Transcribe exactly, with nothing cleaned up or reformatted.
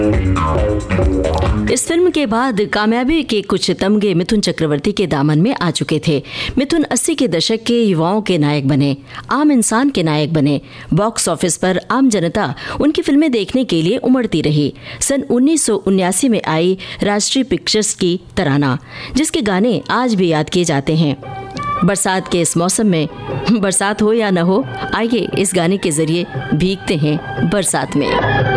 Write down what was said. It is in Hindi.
इस फिल्म के बाद कामयाबी के कुछ तमगे मिथुन चक्रवर्ती के दामन में आ चुके थे। मिथुन अस्सी के दशक के युवाओं के नायक बने, आम इंसान के नायक बने। बॉक्स ऑफिस पर आम जनता उनकी फिल्में देखने के लिए उमड़ती रही। सन उन्नीस सौ उन्यासी में आई राष्ट्रीय पिक्चर्स की तराना, जिसके गाने आज भी याद किए जाते हैं। बरसात के इस मौसम में, बरसात हो या न हो, आइए इस गाने के जरिए भीगते हैं बरसात में।